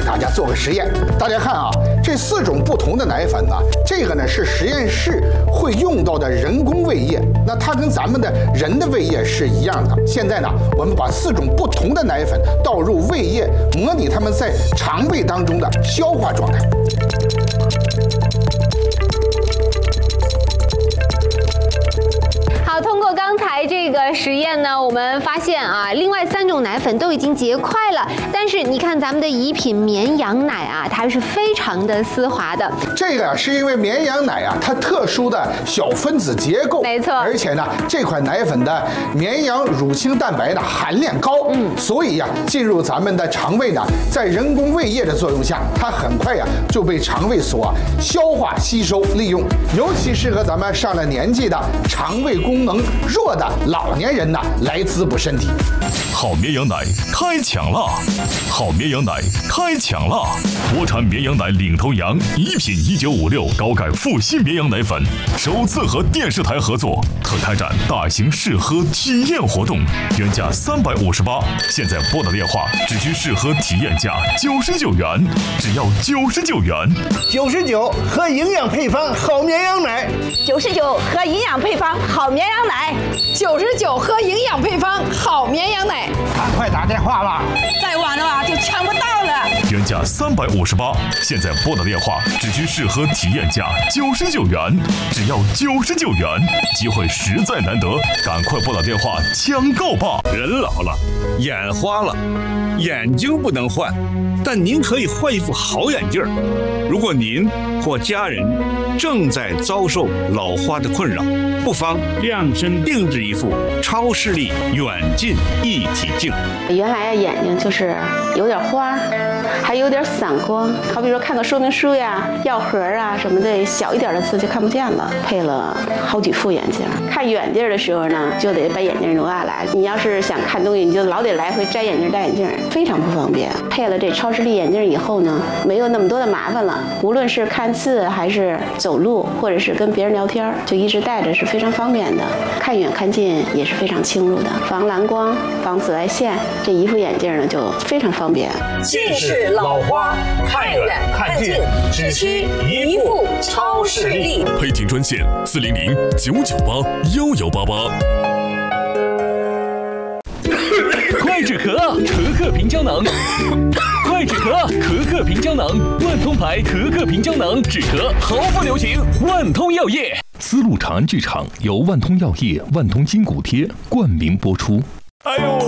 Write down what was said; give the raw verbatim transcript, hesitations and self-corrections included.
大家做个实验。大家看啊，这四种不同的奶粉呢，这个呢是实验室会用到的人工胃液，那它跟咱们的人的胃液是一样的。现在呢，我们把四种不同的奶粉倒入胃液，模拟它们在肠胃当中的消化状态。 好，通过刚才这个实验呢，我们发现啊，另外三种奶粉都已经结块了，但是你看咱们的乙品绵羊奶啊，它是非常的丝滑的。 这个是因为绵羊奶啊，它特殊的小分子结构， 没错， 而且呢，这款奶粉的绵羊乳清蛋白呢含量高，嗯，所以呀、啊，进入咱们的肠胃呢，在人工胃液的作用下，它很快呀、啊、就被肠胃所消化吸收利用，尤其适合咱们上了年纪的肠胃功能弱的老年人呢来滋补身体。 好绵羊奶开抢啦！好绵羊奶开抢啦！国产绵羊奶领头羊乙品一九五六高钙复吸绵羊奶粉首次和电视台合作，特开展大型试喝体验活动，原价三百五十八，现在拨打电话只需试喝体验价九十九元，只要九十九元。 九十九喝营养配方好绵羊奶， 九十九喝营养配方好绵羊奶， 九十九喝营养配方好绵羊奶。 赶快打电话吧， 再晚的话就抢不到了。 原价三百五十八，现在拨打电话只需试喝体验价九十九元，只要九十九元，机会实在难得，赶快拨打电话抢购吧！ 人老了，眼花了，眼睛不能换，但您可以换一副好眼镜。如果您或家人正在遭受老花的困扰，不妨量身定制一副超视力远近一体镜。 原来呀，眼睛就是有点花，还有点散光，好比说看个说明书呀、药盒啊什么的，小一点的字就看不见了。配了好几副眼镜，看远地儿的时候呢，就得把眼镜挪下来。你要是想看东西，你就老得来回摘眼镜、戴眼镜，非常不方便。配了这超视力眼镜以后呢，没有那么多的麻烦了。无论是看字还是走路，或者是跟别人聊天，就一直戴着是非常方便的。看远看近也是非常清楚的，防蓝光、防紫外线。这一副眼镜呢就非常方便。 近视老花，看远看近，只需一副超视力。 配听专线四零零九九八幺幺八八。 快止咳，咳咳平胶囊。快止咳，咳咳平胶囊，万通牌咳咳平胶囊，止咳毫不留情。万通药业， 丝路长安剧场由万通药业、万通筋骨贴冠名播出。 哎呦，